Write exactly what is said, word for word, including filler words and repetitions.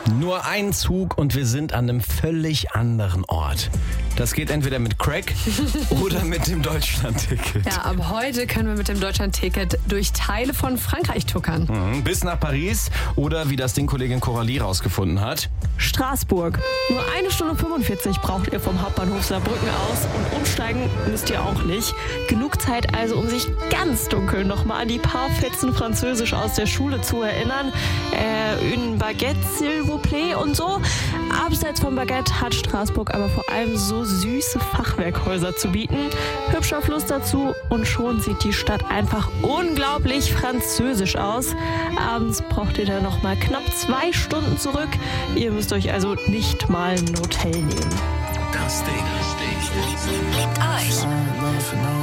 Nur ein Zug und wir sind an einem völlig anderen Ort. Das geht entweder mit Crack oder mit dem Deutschland-Ticket. Ja, ab heute können wir mit dem Deutschland-Ticket durch Teile von Frankreich tuckern. Mhm, bis nach Paris oder wie das Ding Kollegin Coralie rausgefunden hat. Straßburg. Nur eine Stunde fünfundvierzig braucht ihr vom Hauptbahnhof Saarbrücken aus und umsteigen müsst ihr auch nicht. Genug Zeit also, um sich ganz dunkel nochmal an die paar Fetzen Französisch aus der Schule zu erinnern. Äh, une baguette, s'il vous plaît und so. Abseits vom Baguette hat Straßburg aber vor allem so süße Fachwerkhäuser zu bieten. Hübscher Fluss dazu und schon sieht die Stadt einfach unglaublich französisch aus. Abends braucht ihr dann nochmal knapp zwei Stunden zurück. Ihr müsst euch also nicht mal ein Hotel nehmen. Das Ding liebt euch.